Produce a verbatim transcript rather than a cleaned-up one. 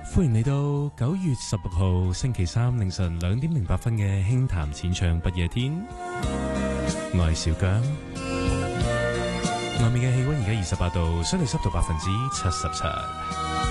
歡迎嚟到九月十六號星期三凌晨兩點零八分嘅輕談淺唱不夜天，我係小姜。外面嘅氣溫而家二十八度，相對濕度百分之七十七。